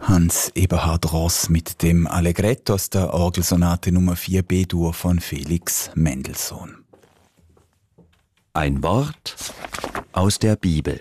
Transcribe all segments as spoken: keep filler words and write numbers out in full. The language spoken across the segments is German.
Hans-Eberhard Ross mit dem Allegretto aus der Orgelsonate Nummer vier B-Dur von Felix Mendelssohn. Ein Wort aus der Bibel.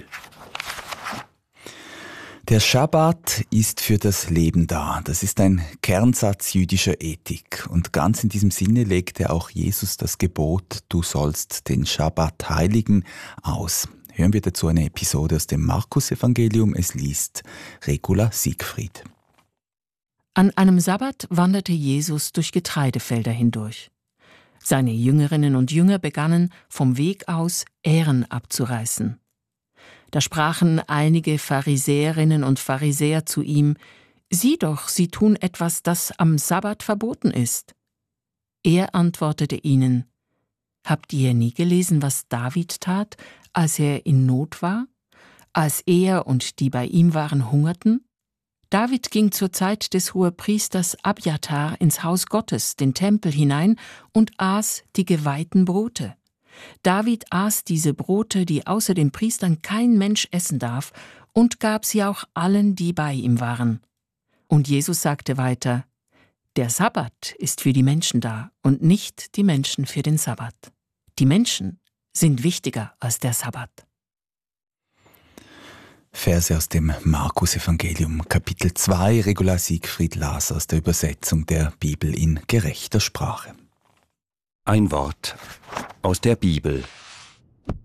Der Schabbat ist für das Leben da. Das ist ein Kernsatz jüdischer Ethik. Und ganz in diesem Sinne legte auch Jesus das Gebot, du sollst den Schabbat heiligen, aus. Hören wir dazu eine Episode aus dem Markus-Evangelium. Es liest Regula Siegfried. An einem Sabbat wanderte Jesus durch Getreidefelder hindurch. Seine Jüngerinnen und Jünger begannen, vom Weg aus Ähren abzureißen. Da sprachen einige Pharisäerinnen und Pharisäer zu ihm: Sieh doch, sie tun etwas, das am Sabbat verboten ist. Er antwortete ihnen: Habt ihr nie gelesen, was David tat, als er in Not war, als er und die bei ihm waren hungerten? David ging zur Zeit des Hohepriesters Abjatar ins Haus Gottes, den Tempel hinein, und aß die geweihten Brote. David aß diese Brote, die außer den Priestern kein Mensch essen darf, und gab sie auch allen, die bei ihm waren. Und Jesus sagte weiter: Der Sabbat ist für die Menschen da und nicht die Menschen für den Sabbat. Die Menschen sind wichtiger als der Sabbat. Verse aus dem Markus-Evangelium, Kapitel zwei, Regula Siegfried las aus der Übersetzung der Bibel in gerechter Sprache. Ein Wort aus der Bibel.